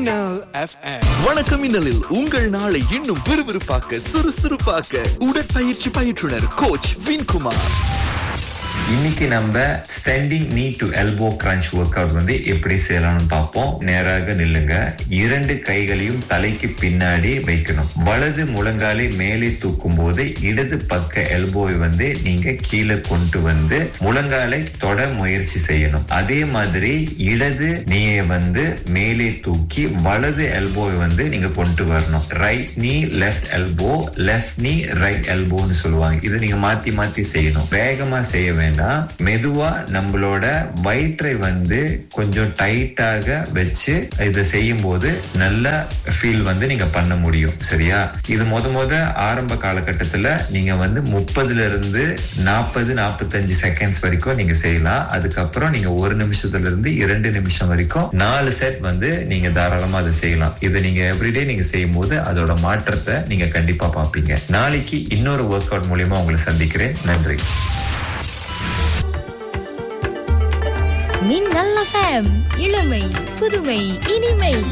மின்னல் FM. வணக்கம் மின்னலில் உங்கள் நாளை இன்னும் விறுவிறுப்பாக்க சுறுசுறுப்பாக்க உடற்பயிற்சி பயிற்றுனர் கோச் வின்குமார். இன்னைக்கு நம்ம ஸ்டாண்டிங் நீ to elbow crunch work out வந்து எப்படி செய்யலாம்னு பார்ப்போம். நேராக நில்லுங்க. 2 கைகளையும் தலைக்கு பின்னாடி வைக்கணும். வலது முழங்காலை மேலே தூக்கும் போது இடது பக்க எல்போவை வந்து நீங்க கீழே கொண்டு வந்து முழங்காலை தொட முயற்சி செய்யணும். அதே மாதிரி இடது நீயை வந்து மேலே தூக்கி வலது எல்போவை வந்து நீங்க கொண்டு வரணும். ரைட் நீ லெஃப்ட் எல்போ, லெஃப்ட் நீ ரைட் எல்போன்னு சொல்லுவாங்க. இதை நீங்க மாத்தி மாத்தி செய்யணும். வேகமா செய்ய வேண்டாம். மெதுவா நம்மளோட வயிற்றை வந்து கொஞ்சம் டைட்டாக வச்சு இதை செய்யும் போது நல்ல ஃபீல் வந்து நீங்க பண்ண முடியும். சரியா? இது முத ஆரம்ப காலகட்டத்துல நீங்க வந்து 30 இருந்து 40-45 செகண்ட்ஸ் வரைக்கும் நீங்க செய்யலாம். அதுக்கப்புறம் நீங்க 1 நிமிஷத்துல இருந்து 2 நிமிஷம் வரைக்கும் 4 செட் வந்து நீங்க தாராளமா அதை செய்யலாம். இதை நீங்க எவ்ரிடே நீங்க செய்யும் போது அதோட மாற்றத்தை நீங்க கண்டிப்பா பாப்பீங்க. நாளைக்கு இன்னொரு ஒர்க் அவுட் மூலியமா உங்களை சந்திக்கிறேன். நன்றி. மின்னல் FM, இளமை புதுமை இனிமை.